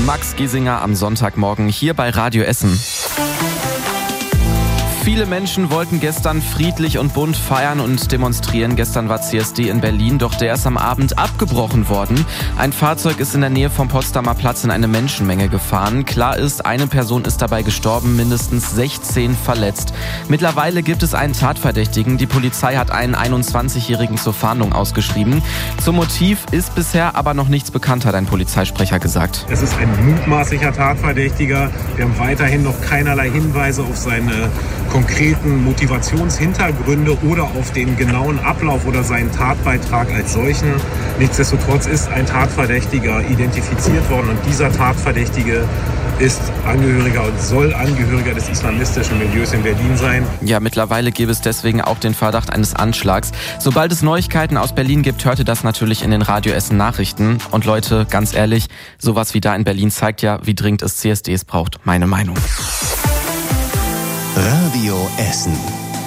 Max Giesinger am Sonntagmorgen hier bei Radio Essen. Viele Menschen wollten gestern friedlich und bunt feiern und demonstrieren. Gestern war CSD in Berlin, doch der ist am Abend abgebrochen worden. Ein Fahrzeug ist in der Nähe vom Potsdamer Platz in eine Menschenmenge gefahren. Klar ist, eine Person ist dabei gestorben, mindestens 16 verletzt. Mittlerweile gibt es einen Tatverdächtigen. Die Polizei hat einen 21-Jährigen zur Fahndung ausgeschrieben. Zum Motiv ist bisher aber noch nichts bekannt, hat ein Polizeisprecher gesagt. Es ist ein mutmaßlicher Tatverdächtiger. Wir haben weiterhin noch keinerlei Hinweise auf seine konkreten Motivationshintergründe oder auf den genauen Ablauf oder seinen Tatbeitrag als solchen. Nichtsdestotrotz ist ein Tatverdächtiger identifiziert worden und dieser Tatverdächtige ist Angehöriger und soll Angehöriger des islamistischen Milieus in Berlin sein. Ja, mittlerweile gäbe es deswegen auch den Verdacht eines Anschlags. Sobald es Neuigkeiten aus Berlin gibt, hört ihr das natürlich in den Radio Essen Nachrichten. Und Leute, ganz ehrlich, sowas wie da in Berlin zeigt ja, wie dringend es CSDs braucht. Meine Meinung. Radio Essen.